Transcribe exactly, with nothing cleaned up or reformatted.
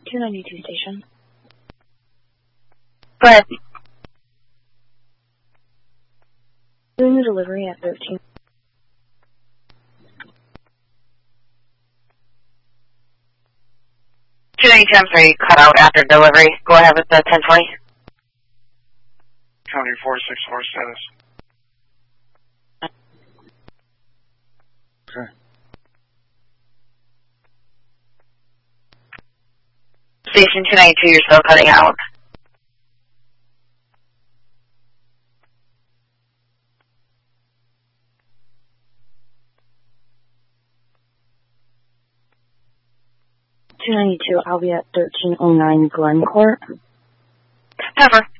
two ninety-two station. Go ahead. Doing the delivery at thirteen. two ninety-two, I'm sorry, you cut out after delivery. Go ahead with the ten twenty. County four six four status. Okay. Station two ninety-two, you're still cutting out. two ninety-two, I'll be at thirteen oh nine Glen Court. Pepper.